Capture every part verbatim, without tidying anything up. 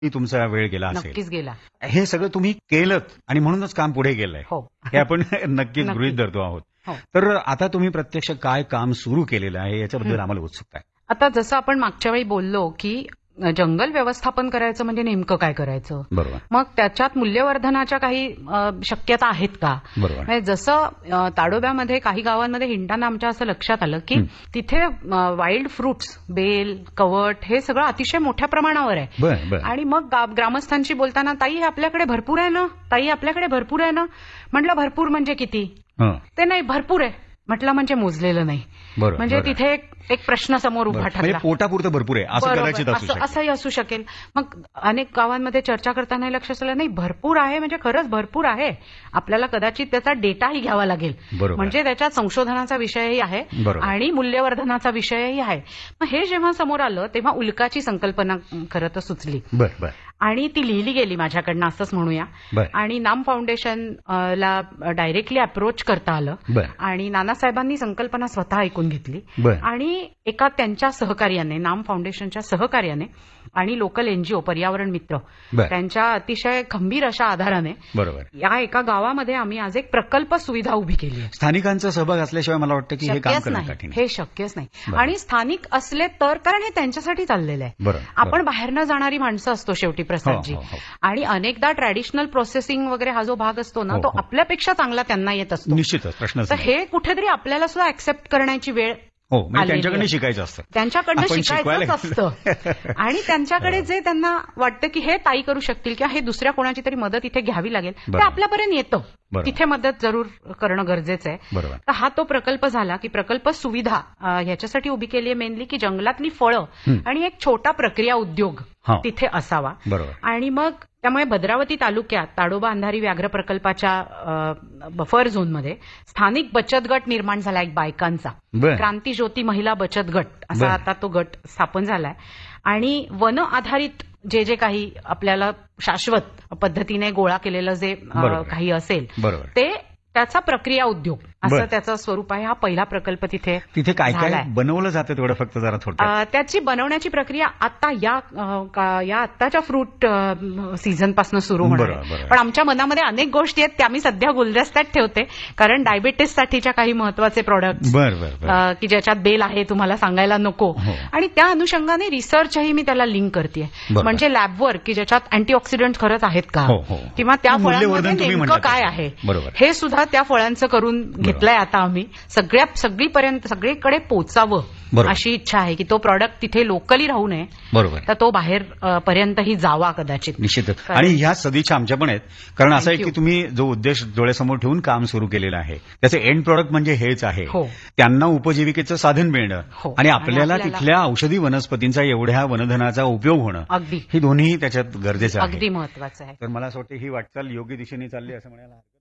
तुमचा वेळ गेला असेल. नक्कीच गेला. हे सगळं तुम्ही केलं आणि म्हणूनच काम पुढे गेलंय. हो. हे आपण नक्कीच गृहीत धरतो आहोत. हो. तर आता तुम्ही प्रत्यक्ष काय काम सुरू केलेलं आहे याच्याबद्दल हं. आम्हाला उत्सुकता आहे. आता जसं आपण मागच्या वेळी बोललो की जंगल व्यवस्थापन करायचं म्हणजे नेमकं काय करायचं, बरोबर. मग त्याच्यात मूल्यवर्धनाच्या काही अ, शक्यता आहेत का? बरोबर. म्हणजे जसं अ, ताडोब्यामध्ये काही गावांमध्ये हिंडताना आमच्या असं लक्षात आलं की हं. तिथे वाईल्ड फ्रुट्स, बेल, कवट हे सगळं अतिशय मोठ्या प्रमाणावर आहे. बरं बरं. आणि मग गा- ग्रामस्थांशी बोलताना, ताई हे आपल्याकडे भरपूर आहे ना, ताई आपल्याकडे भरपूर आहे ना. म्हटलं भरपूर म्हणजे किती? हं. ते नाही भरपूर आहे. म्हटलं म्हणजे मोजलेलं नाही. बरं, म्हणजे बरं. तिथे एक- एक प्रश्न समोर उभा बरं. म्हणजे ठरला. पोटापुरतं भरपूर आहे असं बरोबर. कदाचित असू असं- शकेल. असंही असू शकेल. मग अनेक गावांमध्ये चर्चा करताना हे लक्षात आलं, नाही भरपूर आहे म्हणजे खरंच भरपूर आहे. आपल्याला कदाचित त्याचा डेटाही घ्यावा लागेल. बरोबर. म्हणजे त्याच्यात संशोधनाचा विषयही आहे बरोबर. आणि मूल्यवर्धनाचा विषयही आहे. मग हे जेव्हा समोर आलं तेव्हा उल्काची संकल्पना खरं तर सुचली बरं बरं. आणि ती लिहिली गेली माझ्याकडनं असंच म्हणूया. बरं. आणि नाम फाउंडेशन अ, ला डायरेक्टली अप्रोच करता आलं बरं. आणि नानासाहेबांनी संकल्पना स्वतः ऐकून घेतली बरं. आणि एका त्यांच्या सहकार्याने, नाम फाउंडेशनच्या सहकार्याने आणि लोकल एनजीओ पर्यावरण मित्र बरं. त्यांच्या अतिशय खंबीर अशा आधाराने बरोबर. या एका गावामध्ये आम्ही आज एक प्रकल्प सुविधा उभी केली आहे. स्थानिकांचा सहभाग असल्याशिवाय मला वाटतं की हे काम शक्यच करणं नाही, कठीण आहे. हे शक्यच नाही. बरं. आणि स्थानिक असले तर, कारण हे त्यांच्यासाठी चाललेलं आहे. बरं. आपण बाहेरनं जाणारी माणसं असतो शेवटी प्रसादजी. हो, हो, हो. आणि अनेकदा ट्रॅडिशनल प्रोसेसिंग वगैरे हा जो भाग असतो ना, हो, तो हो. आपल्यापेक्षा चांगला त्यांना येत असतो. निश्चितच प्रश्नच तर नाही. हे कुठेतरी आपल्याला सुद्धा ऍक्सेप्ट करण्याची वेळ हो म्हणजे आलेली त्यांच्याकडनं आहे. शिकायचं असतं. त्यांच्याकडनं आपण शिकायचंच शिकवायला असतं. आणि त्यांच्याकडे जे त्यांना वाटतं की हे ताई करू शकतील किंवा हे दुसऱ्या कोणाची तरी मदत इथे घ्यावी लागेल, ते बरोबर. आपल्यापर्यंत येतं. बरोबर. तिथे मदत जरूर करणं गरजेचं आहे. बरोबर. तर हा तो प्रकल्प झाला की प्रकल्प सुविधा अ, ह्याच्यासाठी उभी केली आहे मेनली की जंगलातली फळं हं. आणि एक छोटा प्रक्रिया उद्योग हा. तिथे असावा. बरोबर. आणि मग त्यामुळे भद्रावती तालुक्यात ताडोबा अंधारी व्याघ्र प्रकल्पाच्या बफर झोनमध्ये स्थानिक बचत गट निर्माण झाला एक बायकांचा. बरं. क्रांती ज्योती महिला बचत गट असा बरं. आता तो गट स्थापन झालाय. आणि वन आधारित जे जे काही आपल्याला शाश्वत पद्धतीने गोळा केलेलं जे अ, बरोबर. काही असेल बरोबर. ते त्याचा प्रक्रिया उद्योग असं बरं. त्याचं स्वरूप आहे. हा पहिला प्रकल्प तिथे तिथे काय काय झालाय. बनवलं जातं तेवढं फक्त जरा थोडक्यात. अ, त्याची बनवण्याची प्रक्रिया आता या अ, का- या आत्ताच्या फ्रूट सीझन पासून सुरू होणार बरोबर, आहे. बरोबर. पण आमच्या मनामध्ये अनेक गोष्टी आहेत त्या मी सध्या गुलदस्त्यात ठेवते, कारण डायबिटीस साठीच्या काही महत्वाचे प्रोडक्ट बरं बरं बरं. की ज्याच्यात बेल आहे तुम्हाला सांगायला नको. हो. आणि त्या अनुषंगाने रिसर्चही मी त्याला लिंक करते. बरोबर. म्हणजे लॅबवर की ज्याच्यात अँटीऑक्सिडंट खरंच आहेत का, हो, हो. किंवा त्या मूल्यवर्धन फळांमध्ये तुम्ही नेमकं म्हणलात काय तसं. आहे बरोबर. हे सुद्धा त्या फळांचं करून घेतलंय आता आम्ही. सगळ्या सगळीपर्यंत सगळीकडे पोचावं बरोबर. अशी इच्छा आहे की तो प्रॉडक्ट तिथे लोकली राहू नये, बरोबर. तर तो बाहेर अ, पर्यंतही जावा कदाचित. निश्चितच. कारण- आणि ह्या सदिच्छा आमच्या पण आहेत. कारण असं आहे Thank की you. तुम्ही जो उद्देश डोळ्यासमोर ठेवून काम सुरू केलेलं आहे त्याचे एंड प्रॉडक्ट म्हणजे हेच आहे. हो. त्यांना उपजीविकेचं साधन मिळणं हो. आणि आणि आपल्याला आपल्याला- तिथल्या औषधी वनस्पतींचा एवढ्या वनधनाचा उपयोग होणं अगदी ही दोन्ही त्याच्यात गरजेचं आहे. अगदी महत्वाचं आहे. तर मला असं वाटतं ही वाटचाल योग्य दिशेने चालली असं म्हणायला हरकत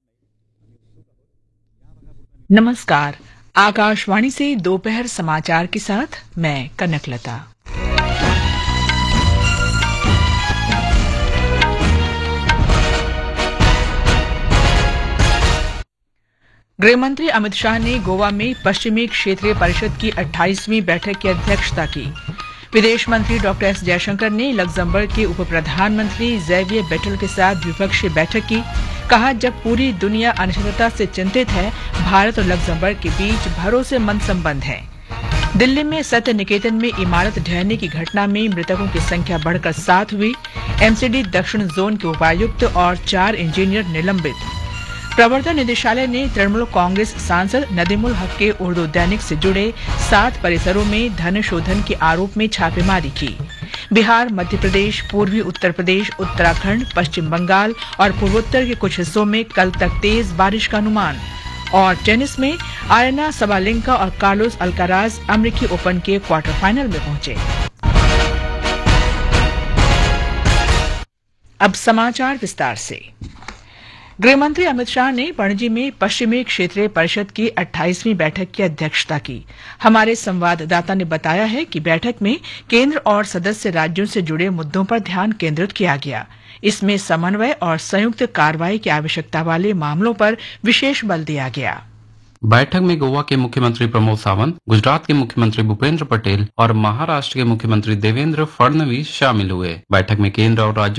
नमस्कार, आकाशवाणी से दोपहर समाचार के साथ मैं कनकलता। गृहमंत्री अमित शाह ने गोवा में पश्चिमी क्षेत्रीय परिषद की अट्ठाईसवीं बैठक की अध्यक्षता की। विदेश मंत्री डॉक्टर एस जयशंकर ने लग्जमबर्ग के उप प्रधानमंत्री ज़ेवियर बेटल के साथ द्विपक्षीय बैठक की। कहा, जब पूरी दुनिया अनिश्चितता से चिंतित है, भारत और लग्जमबर्ग के बीच भरोसेमंद संबंध है। दिल्ली में सत्य निकेतन में इमारत ढहने की घटना में मृतकों की संख्या बढ़कर सात हुई। एमसीडी दक्षिण जोन के उपायुक्त और चार इंजीनियर निलंबित। प्रवर्तन निदेशालय ने तृणमूल कांग्रेस सांसद नदीमुल हक के उर्दू दैनिक से जुड़े सात परिसरों में धन शोधन के आरोप में छापेमारी की। बिहार, मध्य प्रदेश, पूर्वी उत्तर प्रदेश, उत्तराखंड, पश्चिम बंगाल और पूर्वोत्तर के कुछ हिस्सों में कल तक तेज बारिश का अनुमान। और टेनिस में आयना सबालेंका और कार्लोस अल्काराज अमेरिकी ओपन के क्वार्टर फाइनल में पहुंचे। अब समाचार विस्तार से। गृहमंत्री अमित शाह ने पणजी में पश्चिमी क्षेत्रीय परिषद की अट्ठाईसवीं बैठक की अध्यक्षता की। हमारे संवाददाता ने बताया है कि बैठक में केंद्र और सदस्य राज्यों से जुड़े मुद्दों पर ध्यान केंद्रित किया गया। इसमें समन्वय और संयुक्त कार्रवाई की आवश्यकता वाले मामलों पर विशेष बल दिया गया। बैठक में गोवा के मुख्यमंत्री प्रमोद सावंत, गुजरात के मुख्यमंत्री भूपेंद्र पटेल और महाराष्ट्र के मुख्यमंत्री देवेंद्र फडणवीस शामिल हुए। बैठक में केंद्र और राज्य